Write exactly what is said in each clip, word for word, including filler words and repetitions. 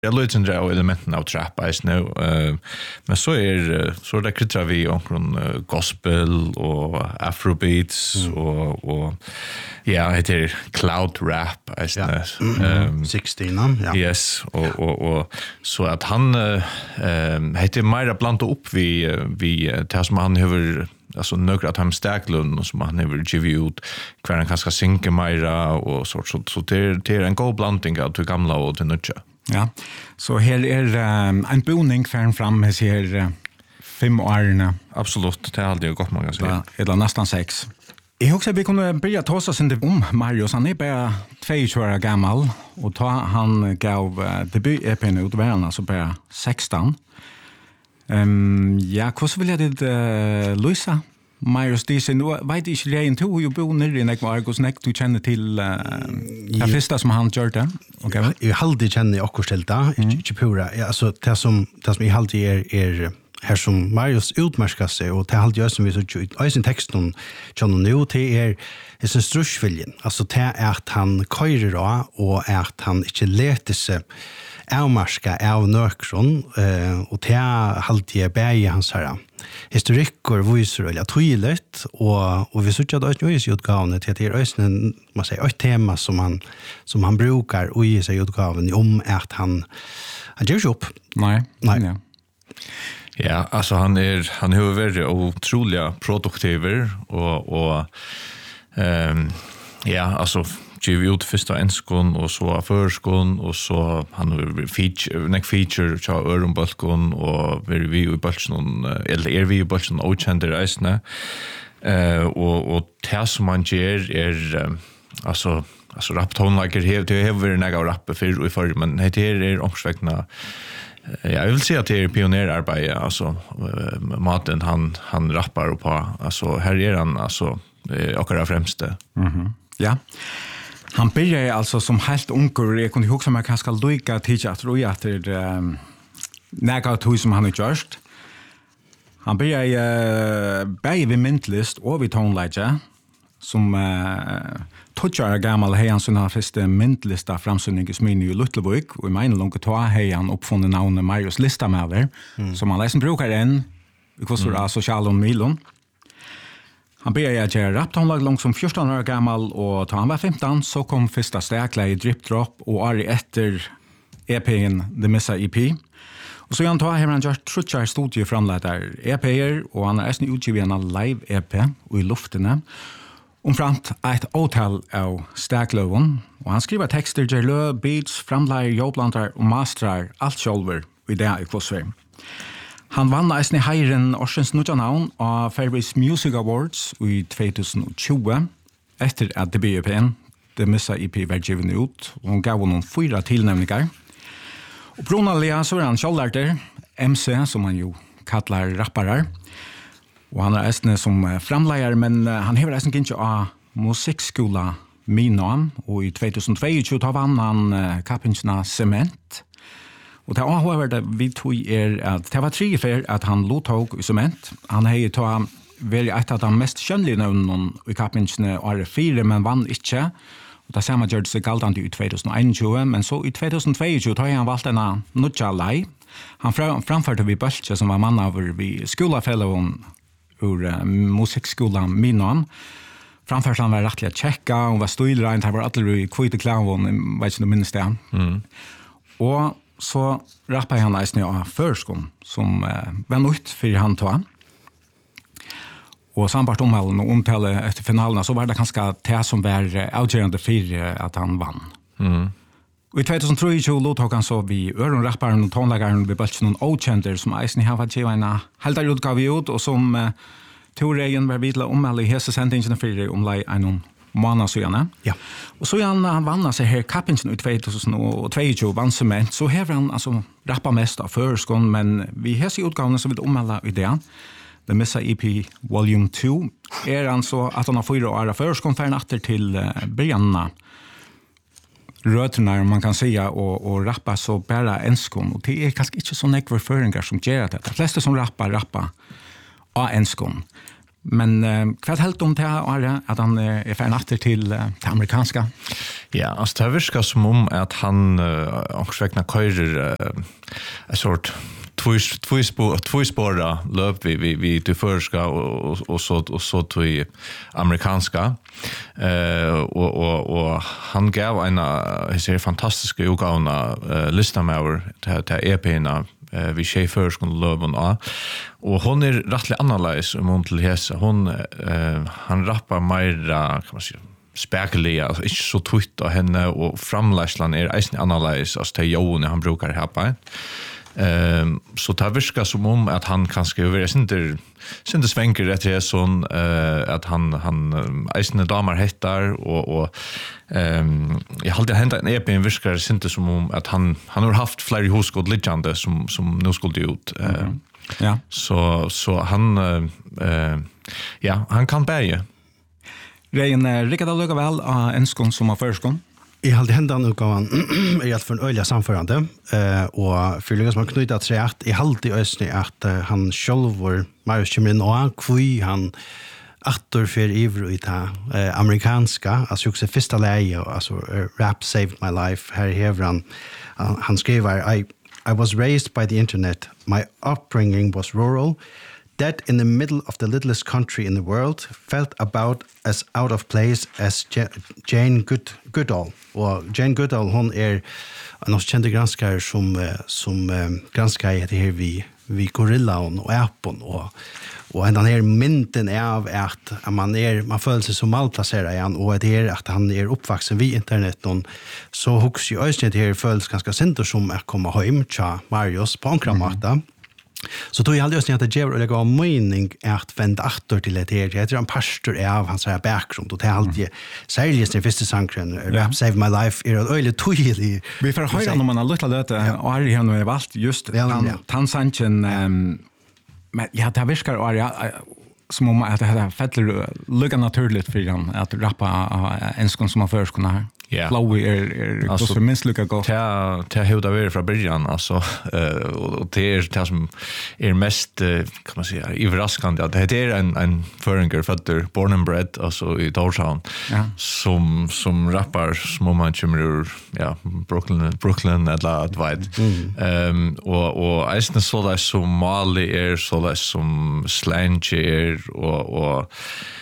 Jag låter inte av elementen av trap ice nu. Uh, men så är så där kryddar vi omkring uh, gospel och afrobeats mm. och och ja, heter cloud rap ice ja. mm. um, sexton ja. Yes, och och och så att han uh, um, heter Myra blanda upp vi vi det som han över alltså några att han stärklund som han över give ut kvar han kanske synka Myra och så så så det är en god blandning av det gamla och det nya. Ja, så här är um, en boning fram fram här ser uh, fem årene. Absolut, det är aldrig gott många säger. Ja, eller nästan sex. Jag också vi kunde börja ta oss inte om Marius. Han är bara tjugo år gammal och ta han gav uh, debut-E P ut världen så bara sexton. Um, ja, hur vill jag det uh, Luisa? Marius Disen, nu vet inte redan till hur jag bor nere i Nekvargos Nek, du känner till uh, det första som han gjorde? Okay. Jag, jag alltid känner också till det, mm. inte pura. Alltså, det som, det som jag alltid är, är här som Marius utmärkar sig, och det är alltid jag som vi så i sin text om John nu, det är sin strushviljen. Alltså, det är att han körer av och att han inte leter sig avmarska av nökron, uh, och det är alltid bäge hans här historikker viser eller tydligt och och vi såg att det är ju utgåvan till det är en man säger ett tema som han som han brukar och i sig utgåvan om att han han gör upp. Nej. Nej. Ja. Ja, alltså han är han har varit otroliga produktiver och och ehm um, ja, alltså giv ut första enskon och så förskon och så han har feature neck feature cha öron balkon och vi vi i balkon eller är vi i balkon och kände isna eh och och det som man ger är alltså alltså rap tonlager här det har varit några rap för för men det är är omsväckna. Jag vill säga att det är pionjärarbete alltså maten han han rappar på alltså här är han alltså akkurat främste. Mhm. Ja. Han började alltså som helt ungor. Jag kunde också man kanske lycka till att tro att det är näga tog som han har gjort. Han började uh, bäge vid myntlist och vid tonlägge som uh, tog gammal hej han sådana första myntlista framsynning i Smyrna i Luttlevik och i mina långt ta hej han uppfunnit navnet Marius Listamöver mm. som han läser brukar en i kostar mm. sociala och milon. Han började göra raptonlag långt som fjorton år gammal och då han var femton så kom första stäkla i Drip Drop och året efter E P:n The Missa E P. Och så han tar här han gjort trutchar studieframlätar E P:er och han har även utgivet en live-E P och i luften. Omframt ett åtal av stäklöven och han skriver texter, ger lö, beats, framlägger, jobblandar och mastrar allt själver i det i kvossver. Han vann eisen i heiren Orsens Nutjanavn av Fairways Music Awards i tjugo efter at debut-E P:n, The Missa E P var given ut, og hun gav honom fyra tillnämningar. Och Brunaliga så är han kjallärter, M C som han ju kallar rapparar. Och han är eisen som framleier, men han hever eisen inte av musikskola Minan, och i tjugohundratjugotvå vann han kappingsna Cement. Och det avhörde vi tog är att det var tre för att han lottog i Cement. Han hade tagit väldigt ett av de mest känliga namnen i kappingsna år fyra, men vann inte. Och det samma gjorde sig galtande i tjugohundratjugo, men så i tjugohundratjugotvå tog han valt en nutja lei. Han framförde vi Böltje som var man över vid skolafällen ur uh, musikskolan Minan. Framförde han var rättliga checka, hon var stilreint, han var alldeles i kvite klavon, vet inte minst det. Mm. Och så rappade han eisen av förskon som eh, var nytt för han tog. Och sambart omhållen och omtale efter finalerna så var det ganska det som var avgörande för att han vann. Mm. Och i tjugohundratretio låt han så vi öronrapparen och tonläggaren vid Böltjen och Okänder som eisen har varit givet en halvdag utgav ut och som eh, tog regeln var vidla omhållen i hese sendingen för omlai en månad sedan. Ja. Och så han han vann sig här kappingen i tjugohundratjugo vann Cement så har han alltså rappa mest av förskon men vi har sig utgåvan så vid omhålla idén. The Missa E P Volume två är han så att han har fyra år förskon för natter till uh, börjarna. Rötterna man kan säga och och rappa så bara enskon och det är kanske inte så nekvar föringar som gör det. De flesta som rappar rappa av enskon. Men uh, vad helt om det är att han är för natter till uh, det amerikanska? Ja, alltså det verkar som om att han också körer en sort tvåspåra löp vi vi vi till förska och och så och så till amerikanska eh och och och han gav en ser fantastiska utgåvna listan med till till E P-na vi ser först och löven och och hon är rättligt annorlunda om till häsa hon eh, han rappar mer kan man säga spekliga, alltså inte så twitt av henne och framläslan är eisen annorlunda alltså till Johan han brukar hapa. Ehm så det verkar som om att han kanske över inte inte svänker rätt det sån eh att han han eisen damer hettar och och ehm jag hade hänt en E P verkar inte som om att han han har haft flera huskod liggande som som nu skulle ut. Eh mm-hmm. Ja. Så så han eh ja, han kan bäja. Rein Rickard lukar väl av en skon som har förskon. Jag hade händan utgåvan är att för en öliga samförande eh och för lyckas man knyta att säga att i halt i östne att uh, han själv Marius kommer in och kvui han åter för ivro i ta uh, amerikanska alltså också första läge alltså uh, Rap Saved My Life här hevran uh, han skriver I I was raised by the internet. My upbringing was rural. That in the middle of the littlest country in the world felt about as out of place as Jane Good Goodall. Og Jane Goodall hon er en av kända granskare som som granskar det här vi vi gorillan och apon och och den här mynten är av att man är man följer sig som malplacerad igen och det är att han är uppvuxen vid internet och så hooks ju ösnet det här följs ganska sent som att komma hem tja Marius på ankramata. Mm. Så då är alldeles att det ger och lägga mening att vända åter till det här. Det är en pastor av hans här bakgrund och det är alltid särskilt den första sången Rap Save My Life är det öjligt tydligt. Vi får höra när man har lyssnat lite och Ari har nu valt just tansanchen men ja det verkar Ari som om att det här fettler lukar naturligt för han att rappa en skon som har förskon här. Yeah. Flow är är alltså minst lika gott. Ta ta hur det var från början alltså eh och det är det som är mest kan man säga överraskande att det är en en föringer fötter born and bred alltså i Downtown ja. som som rappar små man kommer ja Brooklyn Brooklyn eller Advide. Mm. Ehm och och är så där som Mali är så där som slang är och och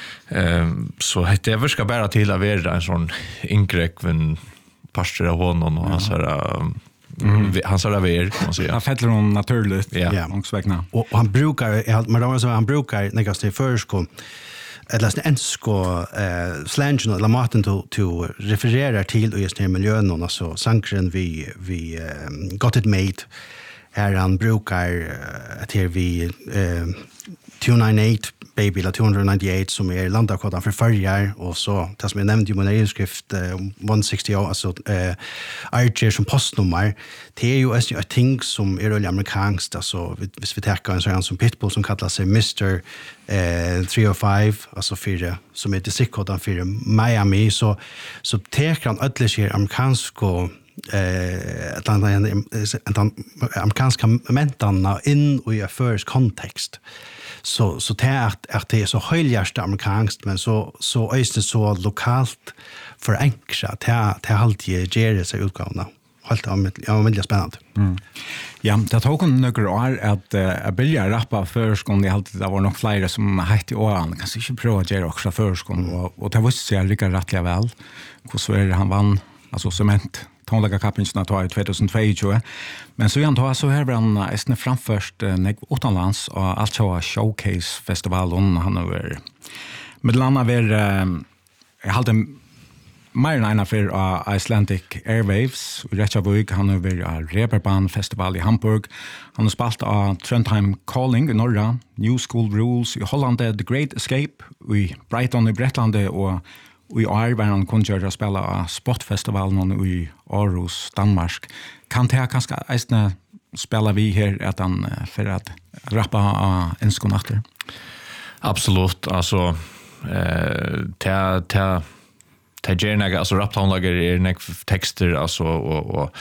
Ehm så det verkar bara till att vara en sån inkräkven pastor av honom och han sa han sa det ver kan man säga. Han fettlar hon naturligt ja långsvägna. Och han brukar men då så han brukar när jag står förskon eller en sko eh slangen eller maten till till refererar till och just den miljön och så sankren vi vi um, got it made här han brukar att uh, vi eh two ninety-eight baby la two ninety-eight som är landakodan för förjar och så det som jag nämnde i min manuskrip uh, one sixty alltså eh Archer som postnummer det är ju ett ting som är väldigt amerikanskt alltså hvis vi tar en sån som Pitbull som kallar sig mister eh three oh five alltså fyra som är distriktkodan för Miami så så tar han ödliga amerikanska eh att han han amerikanska mentarna in i en försk kontext så så det att att det är så höljärsta amerikanskt men så så östet så lokalt förankrat det det alltid ger det sig utgåvna helt ja väldigt spännande. Mm. Ja, det tog en några år att uh, börja rappa förskon det alltid det var nog flera som hette åren kanske inte prova att göra också förskon mm. och och det var så lika rättliga väl hur så är han vann alltså cement tonliga kapingarna tar i tjugohundratjugo. Men så igen då så här var han framförst när utomlands och alltså showcase festivalen han över med landa var jag hade mer än för uh, Icelandic Airwaves i Reykjavik han över uh, Reeperbahn festival i Hamburg han har spelat av uh, Trondheim Calling i norra New School Rules i Holland The Great Escape i Brighton i Bretland och och i år var han kunde göra spela av Spotfestivalen i Aarhus, Danmark. Kan det här kanske ägna spela vi här att han för att rappa av en skonachter? Absolut, alltså eh ta ta ta gärna alltså raptonlager är nek texter alltså och och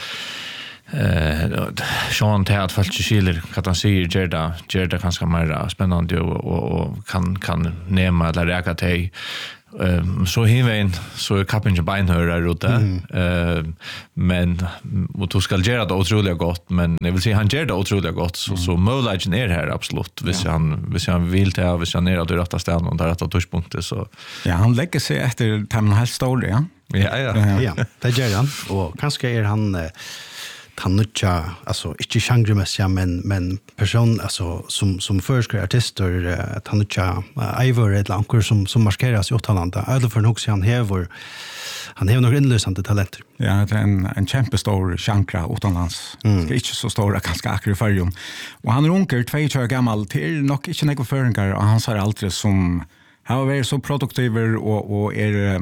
eh Sean Tat fallt skiller kan han säga Gerda Gerda kanske mer spännande och och kan kan nämna eller räka till Um, så hinvägen så är kappen beinhörar ute. Mm. Uh, men och du ska göra det otroligt gott, men jag vill säga han gör det otroligt gott så mm. så möjligheten är här absolut. Hvis ja. han hvis han vill ta hvis han är att rätta ställen och där rätta touchpunkter så. Ja, han lägger sig efter temmen helt stor, ja. Ja, ja. Ja, det gör han och kanske är han eh, han nutja alltså inte genremässiga men men person alltså som som förskriver artister att han nutja Ivor ett lankor som som maskeras i Åtalanda eller för nog så han häver han har några inlösande talenter. Ja, det är en en kämpestor chankra utomlands. Mm. Det är inte så stora ganska akkurat i färgen. Och han är onkel tjugo år gammal till nog inte några föringar och han sa alltid som har varit så produktiver och och är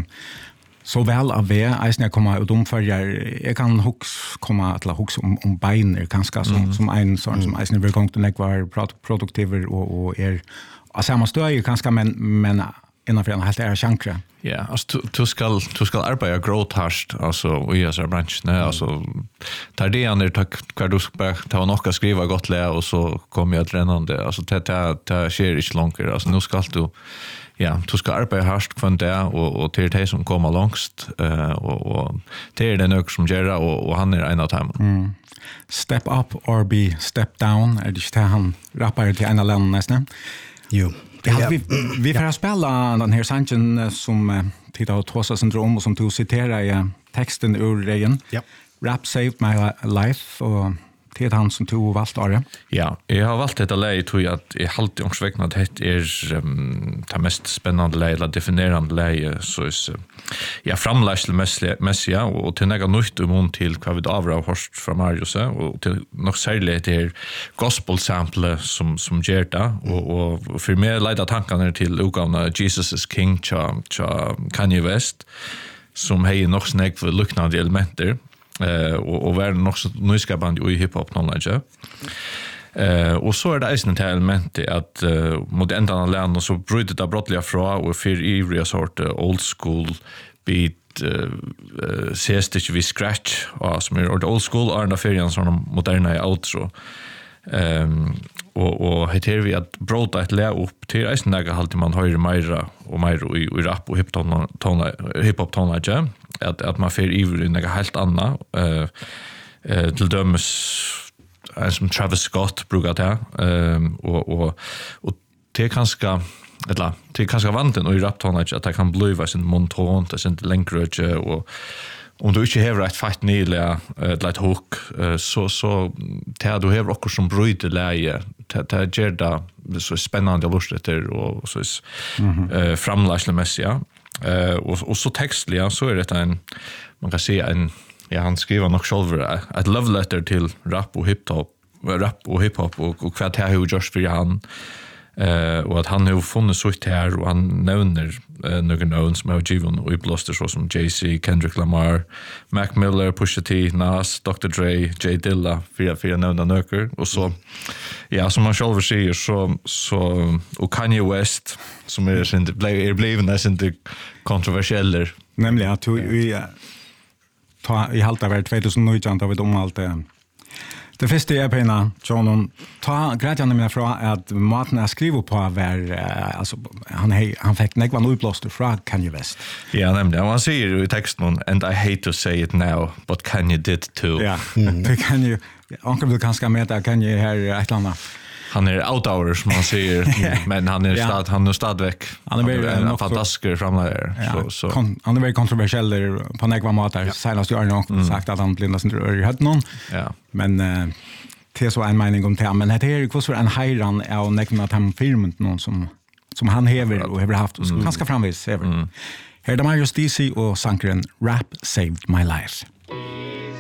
så väl av det, eisen jag kommer ut omfärger, jag kan hux komma till att hux om, om beiner ganska som, mm. som en sån som eisen vill gång till när var produktiver och, och är av samma stöd ganska men, men innanför en helt ära chankra. Ja, alltså du ska du ska arbeta gråthärst alltså i så bransch nej alltså tar det andra tack kvar du ska ta några skriva gott lä och så kommer jag tränande alltså det det det sker inte långt alltså nu ska du ja, du ska arbeta härst kvar det och och till det som kommer långst eh och och det är det något som gör och och han är en av dem. Mm. Step up or be step down är det inte han rappar till en annan nästan. Jo. Ja, vi vi får spela den här sanchen som tittar på Tosa syndrom och som du citerar i texten ur regeln. Ja. Rap saved my life och det är han som tog valt av det. Ja, jag har valt detta läge tror jag att jag alltid omsväckna att det är um, det mest spännande läge eller definierande läge så är ja framlägsmässiga och till några nytt om till vad vi avrar hörst från Marius och till något särskilt det är gospel sample som som ger det och, och för mig leder tankarna till utgåvna Jesus is King cha cha Kanye West som har nog snägg för liknande elementer. Eh och och världen också nyskapande i hiphop knowledge. Eh och så är det ett element att uh, mot ändan länder så bryter det brottliga fra och för ivriga sort uh, old school beat uh, uh, ses vi scratch och som är old school är en färjan som moderna i outro. Ehm och och heter vi att bråta ett lä upp till isen där halt man höjer mera och mera i, i rap och hiphop tona hiphop tona ja att att man för i något helt annat eh eh till dömes som Travis Scott brukar ta ehm och och och det kanske eller det kanske vanten och i rap tona att det kan bli vad sin monton det sin längre och om du inte har rätt fatt nýlega ett litet hook så så tar du har också som bryter läge det ger det så spännande lustigt och så är framlägsmässiga och och så textliga så är det en man kan se en ja han skriver nog själv ett love letter till rap och hiphop rap och hiphop och och vad det har just för han eh och att han har funnit så här och han nämner uh, några namn som har given och ibland så som Jay-Z, Kendrick Lamar, Mac Miller, Pusha T, Nas, doktor Dre, Jay Dilla för för nämna några och så ja som man själv säger så så och Kanye West som är inte blir blir nästan kontroversiell nämligen att vi ta i halta vart tjugonitton då vi dom allt det det första är pena John ta glädjande mina fråga att maten jag skriver på var alltså han hej han fick nägva nu blåst från Kanye West. Ja, nämligen man säger i texten and I hate to say it now but Kanye did too. Ja. Det kan ju onkel vill kanske med att Kanye här ett annat. Han är out hours som man säger men han är stad han är stadväck. Han är en fantastisk framläggare så så kon, han är väldigt kontroversiell på några matar senast jag har nog sagt att han blindas inte i hade någon. Ja. Men uh, det är så en mening om det men det är ju kvar en hejran av näkna att han filmen någon som som han häver och har haft och ganska framvis även. Här är det Marius D C och sankren Rap Saved My Life.